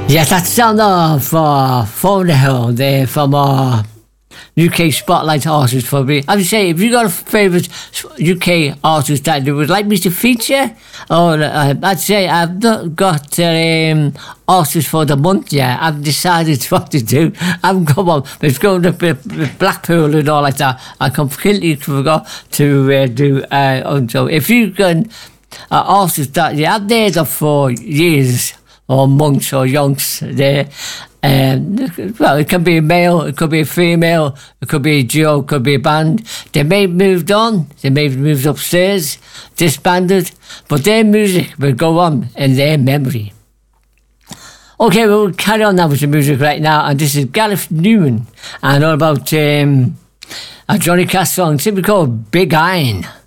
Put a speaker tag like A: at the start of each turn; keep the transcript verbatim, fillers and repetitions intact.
A: Yes, that's sound of uh, Phone Hill there from uh, U K Spotlight artist for me. I would say, if you got a favourite U K artist that you would like me to feature, or uh, I'd say I've not got um, artist for the month yet. I've decided what to do. I've come on, it's going to be Blackpool and all like that. I completely forgot to uh, do. Uh, so if you can, uh, artists that you have there for years, or monks or yonks there. Um, well, it can be a male, it could be a female, it could be a duo, it could be a band. They may have moved on, they may have moved upstairs, disbanded, but their music will go on in their memory. Okay, we'll carry on now with the music right now, and this is Gareth Newman, and all about um, a Johnny Cash song, simply called Big Iron.